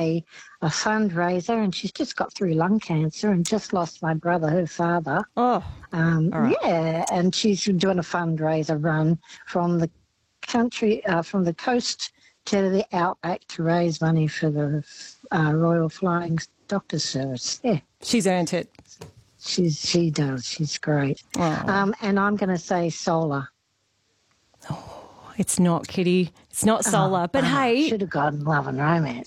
a fundraiser, and she's just got through lung cancer and just lost my brother, her father. Oh, all right. Yeah, and she's doing a fundraiser run from the from the coast to the outback to raise money for the Royal Flying Doctors Service. Yeah. She's earned it. She does. She's great. Oh. And I'm going to say solar. It's not, Kitty. It's not solar. But hey. Should have gotten Love and Romance.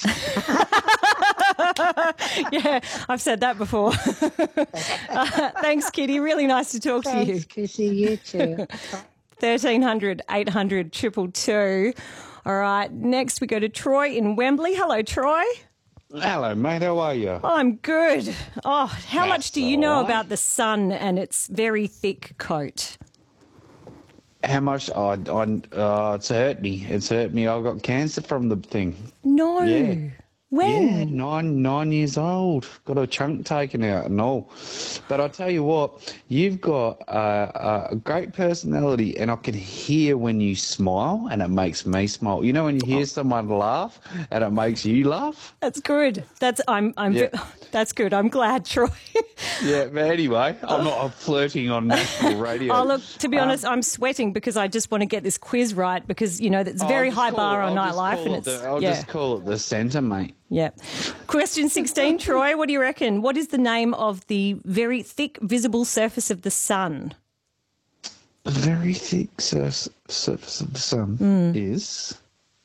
Yeah, I've said that before. Thanks, Kitty. Really nice to talk to you. Thanks, Chrissy. You too. 1300 800 222. All right, next we go to Troy in Wembley. Hello, Troy. Hello, mate. How are you? I'm good. Oh, how much do you know all right. about the sun and its very thick coat? How much? It's hurt me. It's hurt me. I got cancer from the thing. No. Yeah. When? Yeah, 9 years old. Got a chunk taken out and all. But I tell you what, you've got a great personality, and I can hear when you smile, and it makes me smile. You know when you hear someone laugh, and it makes you laugh. That's good. That's good. I'm glad, Troy. Yeah, but anyway, I'm not flirting on national radio. Oh, look, to be honest, I'm sweating because I just want to get this quiz right because, you know, that's a very high bar on nightlife. I'll just call it the centre, mate. Yeah. Question 16, Troy, what do you reckon? What is the name of the very thick visible surface of the sun? The very thick surface of the sun is...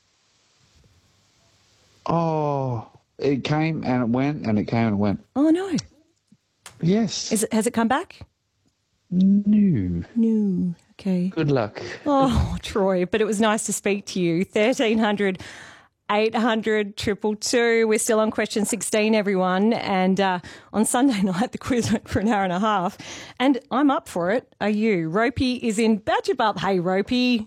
Oh, it came and it went and it came and it went. Oh, no. Yes. Has it come back? No. No. Okay. Good luck. Oh, Troy, but it was nice to speak to you. 1300 800 222. We're still on question 16, everyone. And on Sunday night, the quiz went for an hour and a half. And I'm up for it. Are you? Ropey is in Badgerbup. Hey, Ropey.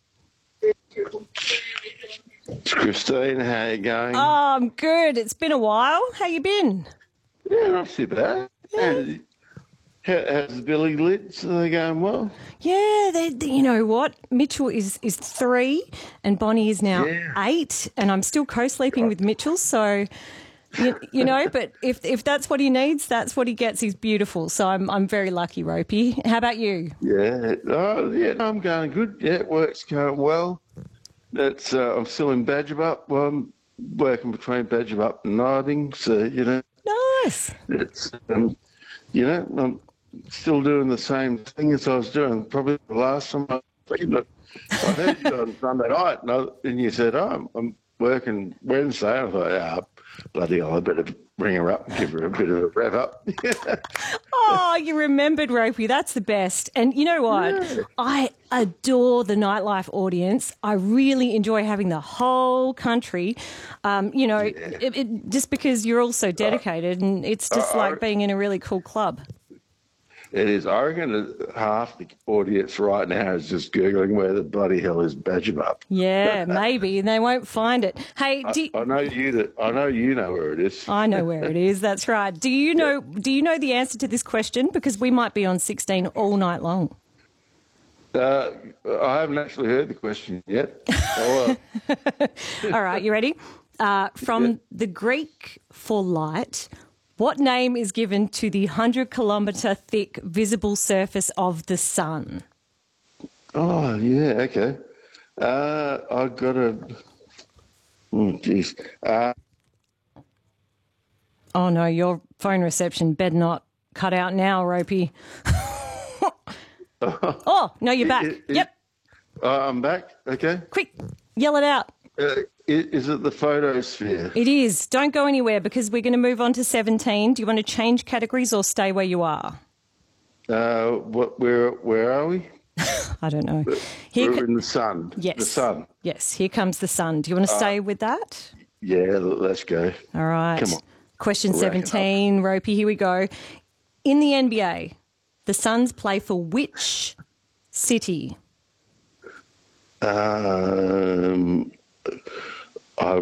It's Christine. How you going? Oh, I'm good. It's been a while. How you been? Yeah, not too bad. Yeah. How's the Billy Lids? Are they going well? Yeah, you know what? Mitchell is 3 and Bonnie is now 8, and I'm still co-sleeping with Mitchell, so you know, but if that's what he needs, that's what he gets. He's beautiful, so I'm very lucky, Ropey. How about you? Yeah, I'm going good. Yeah, work's going well. That's I'm still in Badgerbup. Well, I'm working between Badgerbup and Niding, so you know. Nice. It's you know, I'm still doing the same thing as I was doing probably the last time I heard you on Sunday night, and you said, "Oh, I'm working Wednesday." I thought, bloody hell, I better bring her up and give her a bit of a rev up. Oh, you remembered, Ropey. That's the best. And you know what? Yeah. I adore the nightlife audience. I really enjoy having the whole country, you know, just because you're all so dedicated, and it's just like being in a really cool club. It is. I reckon that half the audience right now is just Googling where the bloody hell is Badgerbup. Yeah, maybe. And they won't find it. Hey, I know you know where it is. I know where it is. That's right. Do you know the answer to this question? Because we might be on 16 all night long. I haven't actually heard the question yet. All right, you ready? From the Greek for light, what name is given to the 100-kilometre thick visible surface of the sun? Oh, yeah, okay. I've got a... Oh, jeez. Oh, no, your phone reception better not cut out now, Ropey. Oh, no, you're back. Yep. I'm back, okay. Quick, yell it out. Is it the photosphere? It is. Don't go anywhere because we're going to move on to 17. Do you want to change categories or stay where you are? Where are we? I don't know. We're in the sun. Yes. The sun. Yes, here comes the sun. Do you want to stay with that? Yeah, let's go. All right. Come on. Question 17, Ropey, here we go. In the NBA, the Suns play for which city? I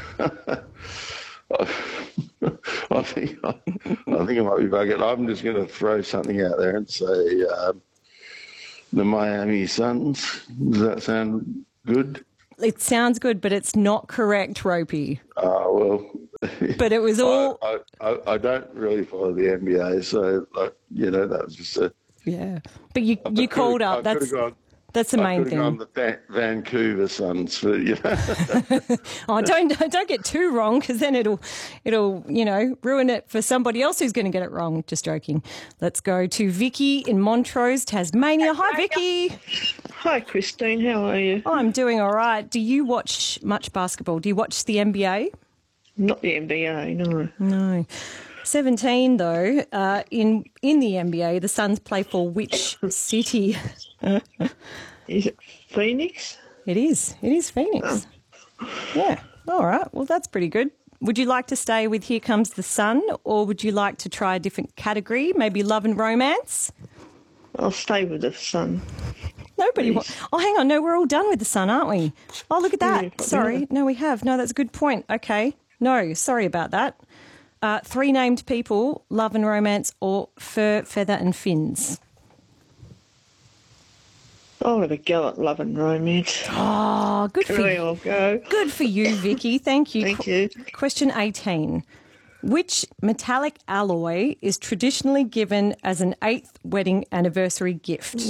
think I might be bugging. I'm just going to throw something out there and say the Miami Suns. Does that sound good? It sounds good, but it's not correct, Ropey. Well, But it was all... I don't really follow the NBA, so that was just a. Yeah. But you called up. That's the main thing. I could have gone the Vancouver Suns for Oh, don't get too wrong, because then it'll ruin it for somebody else who's going to get it wrong. Just joking. Let's go to Vicky in Montrose, Tasmania. Hi, Vicky. Hi, Christine. How are you? I'm doing all right. Do you watch much basketball? Do you watch the NBA? Not the NBA, no. No. 17 though. In the NBA, the Suns play for which city? Is it Phoenix? It is. It is Phoenix. Yeah. All right. Well, that's pretty good. Would you like to stay with Here Comes the Sun, or would you like to try a different category, maybe love and romance? I'll stay with the Sun. Nobody. Oh, hang on. No, we're all done with the Sun, aren't we? Oh, look at that. Yeah, Sorry. yeah. No, we have. No, that's a good point. Okay. No, sorry about that. 3 named people, love and romance, or fur, feather and fins. I'll have a go at love and romance. Oh, good for you. I'll go. Good for you, Vicky. Thank you. Thank you. Question 18. Which metallic alloy is traditionally given as an 8th wedding anniversary gift?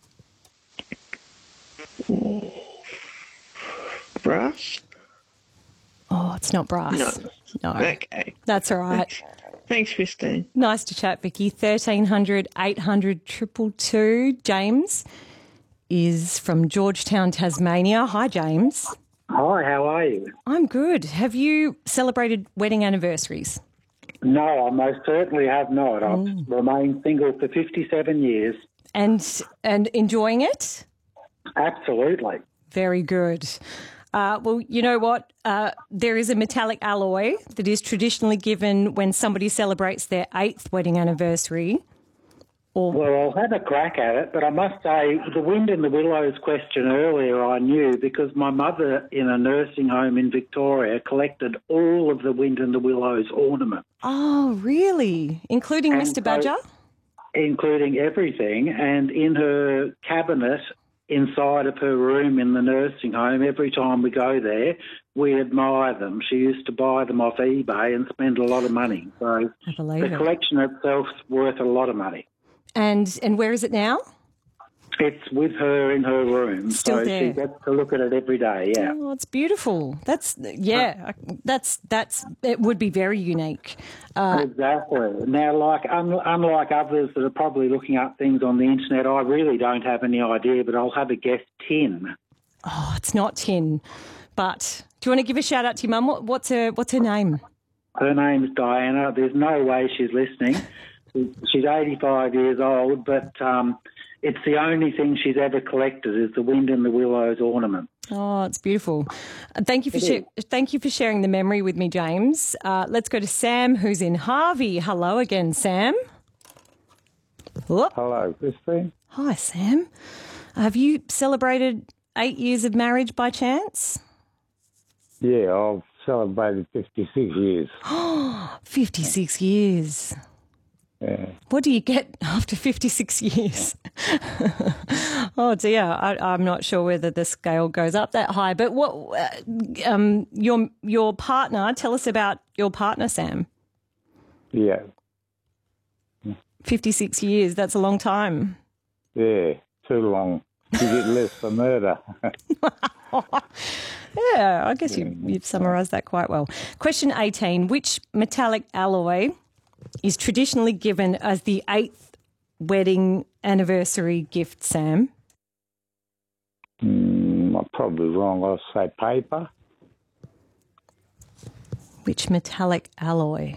Brass? Oh, it's not brass. No. Okay. That's all right. Thanks, Christine. Nice to chat, Vicky. 1300 800 222. James is from Georgetown, Tasmania. Hi, James. Hi, how are you? I'm good. Have you celebrated wedding anniversaries? No, I most certainly have not. I've remained single for 57 years. And enjoying it? Absolutely. Very good. Well, you know what? There is a metallic alloy that is traditionally given when somebody celebrates their 8th wedding anniversary. Well, I'll have a crack at it, but I must say the wind in the willows question earlier I knew because my mother in a nursing home in Victoria collected all of the wind in the willows ornaments. Oh, really? Including And Mr. Badger? Including everything, and in her cabinet inside of her room in the nursing home, every time we go there, we admire them. She used to buy them off eBay and spend a lot of money. So I believe the it. collection itself's worth a lot of money. And where is it now? It's with her in her room. Still so there. she gets to look at it every day, yeah. Oh, it's beautiful. That's it would be very unique. Exactly. Now, unlike others that are probably looking up things on the internet, I really don't have any idea, but I'll have a guess tin. Oh, it's not tin. But do you want to give a shout out to your mum? What's her name? Her name's Diana. There's no way she's listening. She's 85 years old, but it's the only thing she's ever collected is the wind in the willows ornament. Oh, it's beautiful. Thank you for sharing the memory with me, James. Let's go to Sam, who's in Harvey. Hello again, Sam. Whoop. Hello, Christine. Hi, Sam. Have you celebrated 8 years of marriage by chance? Yeah, I've celebrated 56 years. 56 years. Yeah. What do you get after 56 years? Oh dear, I'm not sure whether the scale goes up that high. But what your partner? Tell us about your partner, Sam. Yeah. 56 years. That's a long time. Yeah, too long. You get less for murder. Yeah, I guess you've summarised that quite well. Question 18. Which metallic alloy is traditionally given as the 8th wedding anniversary gift, Sam? I'm probably wrong. I'll say paper. Which metallic alloy?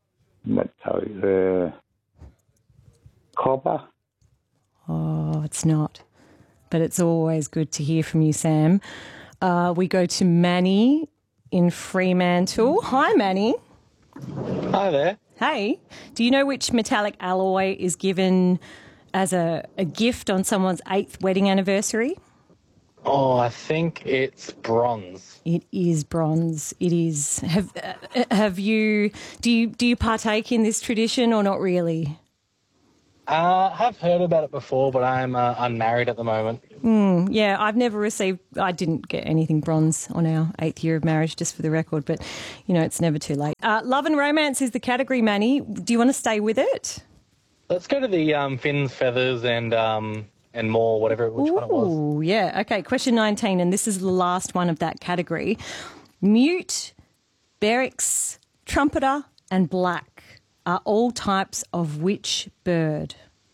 Copper. Oh, it's not. But it's always good to hear from you, Sam. We go to Manny in Fremantle. Hi, Manny. Hi there. Hey, do you know which metallic alloy is given as a gift on someone's 8th wedding anniversary? Oh, I think it's bronze. It is bronze. It is. Have you? Do you partake in this tradition or not really? Have heard about it before, but I'm unmarried at the moment. Yeah, I didn't get anything bronze on our 8th year of marriage, just for the record, but, it's never too late. Love and romance is the category, Manny. Do you want to stay with it? Let's go to the fins, feathers, and more, which one it was. Oh, yeah. Okay, question 19, and this is the last one of that category. Mute, berrics, trumpeter, and black are all types of which bird?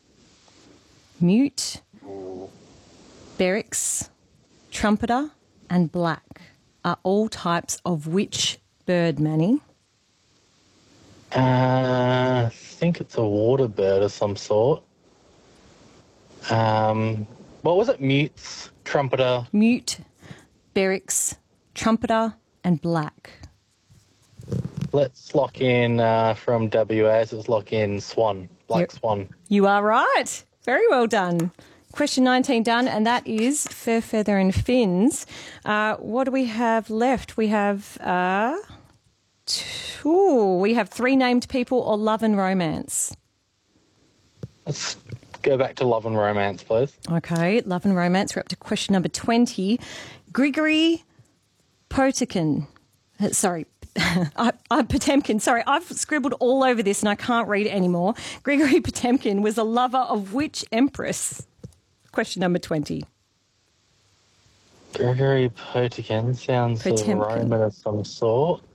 Mute, berrics, trumpeter, and black are all types of which bird, Manny? I think it's a water bird of some sort. What was it? Mutes, trumpeter. Mute, berrics, trumpeter, and black. Let's lock in from WA. So let's lock in swan, black swan. You are right. Very well done. Question 19 done, and that is fur, feather, and fins. What do we have left? We have we have 3 named people or love and romance. Let's go back to love and romance, please. Okay, love and romance. We're up to question number 20. Grigory Potemkin. Potemkin. Sorry, I've scribbled all over this and I can't read it anymore. Grigory Potemkin was a lover of which empress? Question number 20. Grigory Potemkin sounds a Roman of some sort.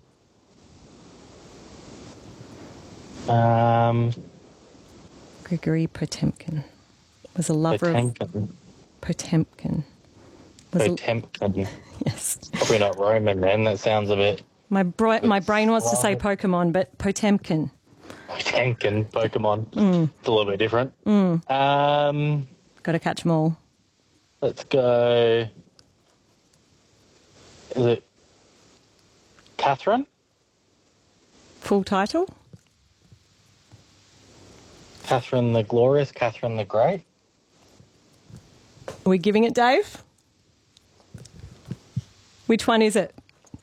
Grigory Potemkin was a lover of Potemkin. Potemkin. Yes. Probably not Roman, then. That sounds a bit... My brain wants to say Pokemon, but Potemkin. Potemkin, Pokemon. It's a little bit different. Got to catch them all. Let's go... Is it Catherine? Full title? Catherine the Glorious, Catherine the Great. Are we giving it, Dave? Which one is it?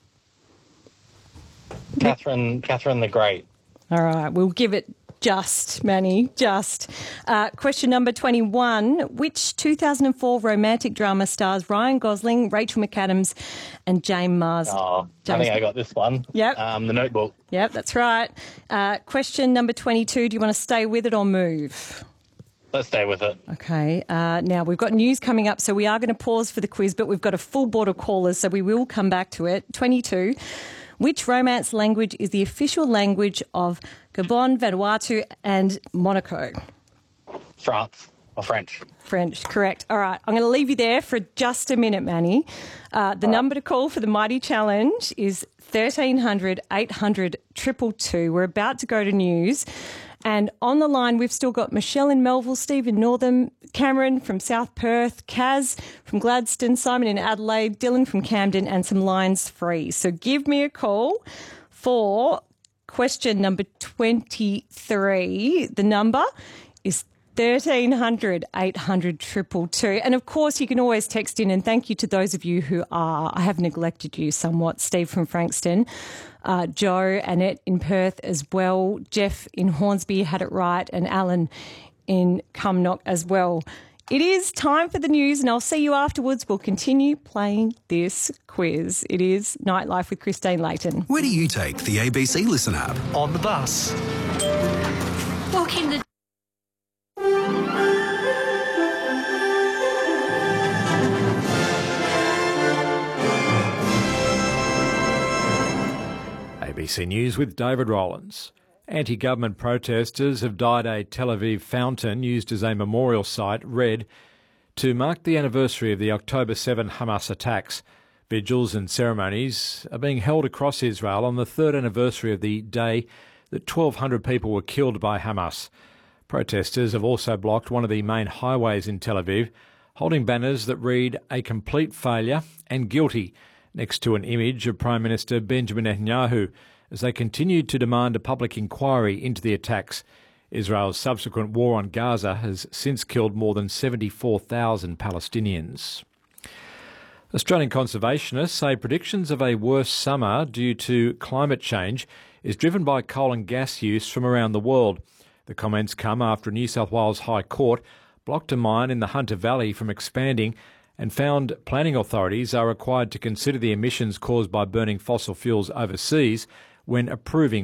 Catherine the Great. All right, we'll give it just, Manny, just. Question number 21. Which 2004 romantic drama stars Ryan Gosling, Rachel McAdams and James Marsden? Oh, I think I got this one. Yep. The Notebook. Yep, that's right. Question number 22. Do you want to stay with it or move? Let's stay with it. Okay. Now, we've got news coming up, so we are going to pause for the quiz, but we've got a full board of callers, so we will come back to it. 22. Which romance language is the official language of Gabon, Vanuatu and Monaco? France or French. French, correct. All right, I'm going to leave you there for just a minute, Manny. The number to call for the Mighty Challenge is 1300 800 222. We're about to go to news. And on the line, we've still got Michelle in Melville, Steve in Northam, Cameron from South Perth, Kaz from Gladstone, Simon in Adelaide, Dylan from Camden, and some lines free. So give me a call for question number 23. The number is 1300 800 222. And of course, you can always text in, and thank you to those of you who are. I have neglected you somewhat. Steve from Frankston, Joe, Annette in Perth as well, Jeff in Hornsby had it right, and Alan in Cumnock as well. It is time for the news, and I'll see you afterwards. We'll continue playing this quiz. It is Nightlife with Christine Layton. Where do you take the ABC Listen app? On the bus. Walking the ABC News with David Rollins. Anti-government protesters have dyed a Tel Aviv fountain used as a memorial site red to mark the anniversary of the October 7 Hamas attacks. Vigils and ceremonies are being held across Israel on the third anniversary of the day that 1,200 people were killed by Hamas. Protesters have also blocked one of the main highways in Tel Aviv, holding banners that read "A complete failure" and "Guilty" next to an image of Prime Minister Benjamin Netanyahu, as they continued to demand a public inquiry into the attacks. Israel's subsequent war on Gaza has since killed more than 74,000 Palestinians. Australian conservationists say predictions of a worse summer due to climate change is driven by coal and gas use from around the world. The comments come after a New South Wales High Court blocked a mine in the Hunter Valley from expanding and found planning authorities are required to consider the emissions caused by burning fossil fuels overseas when approving